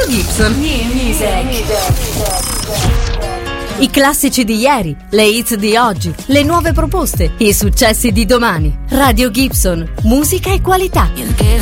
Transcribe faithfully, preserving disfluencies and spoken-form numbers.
Gibson. New music. I classici di ieri, le hits di oggi, le nuove proposte, i successi di domani. Radio Gibson, musica e qualità.